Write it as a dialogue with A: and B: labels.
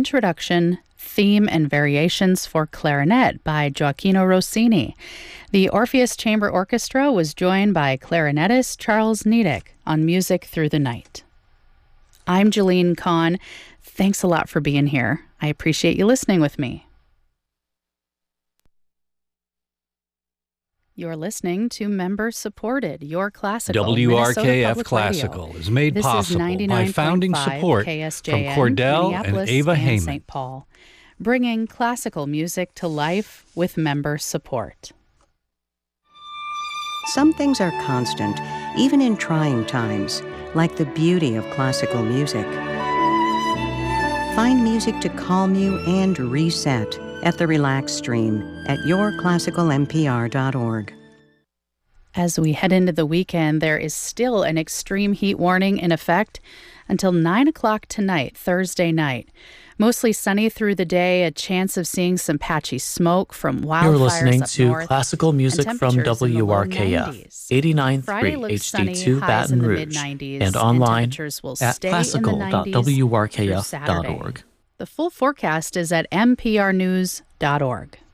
A: Introduction, Theme and Variations for Clarinet by Gioacchino Rossini. The Orpheus Chamber Orchestra was joined by clarinetist Charles Niedek on Music Through the Night. I'm Jeline Kahn. Thanks a lot for being here. I appreciate you listening with me. You're listening to member-supported Your Classical
B: WRKF Classical is made possible by founding support from Cordell and Ava Heyman.
A: St. Paul, bringing classical music to life with member support.
C: Some things are constant, even in trying times, like the beauty of classical music. Find music to calm you and reset at the Relax Stream at yourclassicalmpr.org.
A: As we head into the weekend, there is still an extreme heat warning in effect until 9 o'clock tonight, Thursday night. Mostly sunny through the day, a chance of seeing some patchy smoke from wildfires.
D: You're listening
A: up
D: to
A: north,
D: classical music from WRKF, 89.3 HD2 Baton Rouge, and online at classical.wrkf.org.
A: The full forecast is at mprnews.org.